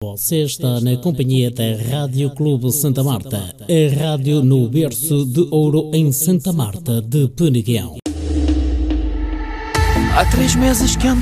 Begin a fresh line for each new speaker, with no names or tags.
Você está na companhia da Rádio Clube Santa Marta, a rádio no berço de ouro em Santa Marta de Peneguião.
Há 3 meses que ando